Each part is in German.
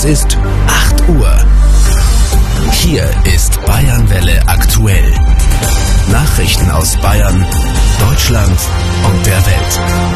Es ist 8 Uhr. Hier ist Bayernwelle aktuell. Nachrichten aus Bayern, Deutschland und der Welt.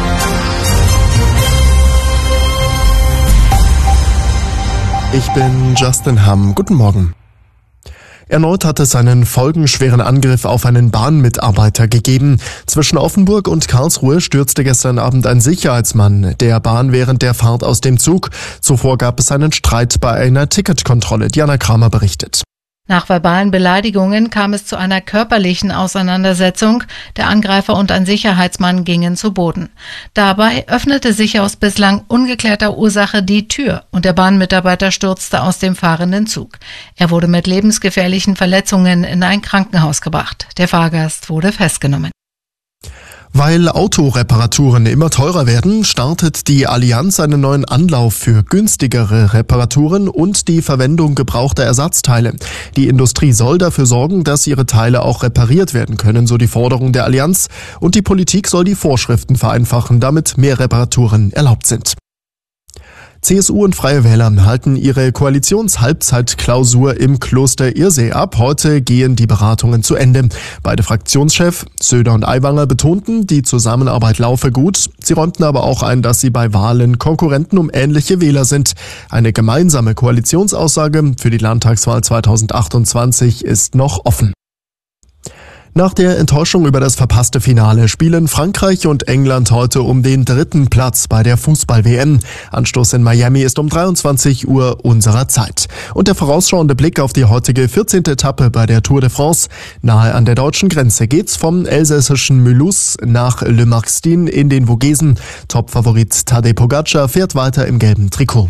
Ich bin Justin Hamm. Guten Morgen. Erneut hat es einen folgenschweren Angriff auf einen Bahnmitarbeiter gegeben. Zwischen Offenburg und Karlsruhe stürzte gestern Abend ein Sicherheitsmann der Bahn während der Fahrt aus dem Zug. Zuvor gab es einen Streit bei einer Ticketkontrolle. Diana Kramer berichtet. Nach verbalen Beleidigungen kam es zu einer körperlichen Auseinandersetzung. Der Angreifer und ein Sicherheitsmann gingen zu Boden. Dabei öffnete sich aus bislang ungeklärter Ursache die Tür und der Bahnmitarbeiter stürzte aus dem fahrenden Zug. Er wurde mit lebensgefährlichen Verletzungen in ein Krankenhaus gebracht. Der Fahrgast wurde festgenommen. Weil Autoreparaturen immer teurer werden, startet die Allianz einen neuen Anlauf für günstigere Reparaturen und die Verwendung gebrauchter Ersatzteile. Die Industrie soll dafür sorgen, dass ihre Teile auch repariert werden können, so die Forderung der Allianz. Und die Politik soll die Vorschriften vereinfachen, damit mehr Reparaturen erlaubt sind. CSU und Freie Wähler halten ihre Koalitionshalbzeitklausur im Kloster Irsee ab. Heute gehen die Beratungen zu Ende. Beide Fraktionschefs, Söder und Aiwanger, betonten, die Zusammenarbeit laufe gut. Sie räumten aber auch ein, dass sie bei Wahlen Konkurrenten um ähnliche Wähler sind. Eine gemeinsame Koalitionsaussage für die Landtagswahl 2028 ist noch offen. Nach der Enttäuschung über das verpasste Finale spielen Frankreich und England heute um den 3. Platz bei der Fußball-WM. Anstoß in Miami ist um 23 Uhr unserer Zeit. Und der vorausschauende Blick auf die heutige 14. Etappe bei der Tour de France. Nahe an der deutschen Grenze geht's vom elsässischen Mulhouse nach Le Marxtin in den Vogesen. Topfavorit Tadej Pogacar fährt weiter im gelben Trikot.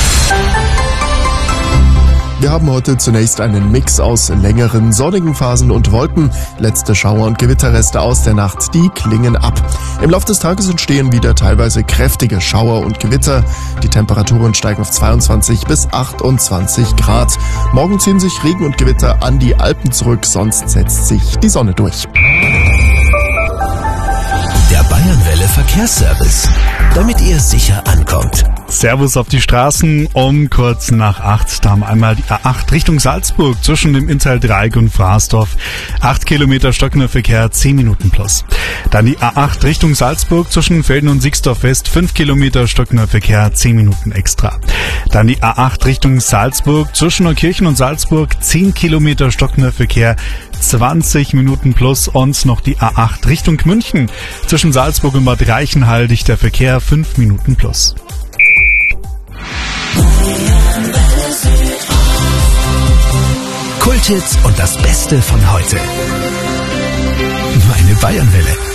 Wir haben heute zunächst einen Mix aus längeren sonnigen Phasen und Wolken. Letzte Schauer- und Gewitterreste aus der Nacht, die klingen ab. Im Laufe des Tages entstehen wieder teilweise kräftige Schauer und Gewitter. Die Temperaturen steigen auf 22 bis 28 Grad. Morgen ziehen sich Regen und Gewitter an die Alpen zurück, sonst setzt sich die Sonne durch. Der Bayernwelle Verkehrsservice, damit ihr sicher ankommt. Servus auf die Straßen um kurz nach 8. Da haben einmal die A8 Richtung Salzburg zwischen dem Inntal-Dreieck und Fraßdorf. 8 Kilometer stockender Verkehr, 10 Minuten plus. Dann die A8 Richtung Salzburg zwischen Velden und Sixdorf West, 5 Kilometer stockender Verkehr, 10 Minuten extra. Dann die A8 Richtung Salzburg zwischen Neukirchen und Salzburg, 10 Kilometer stockender Verkehr, 20 Minuten plus. Und noch die A8 Richtung München zwischen Salzburg und Bad Reichenhall, dichter Verkehr, 5 Minuten plus. Kulthits und das Beste von heute. Meine Bayernwelle.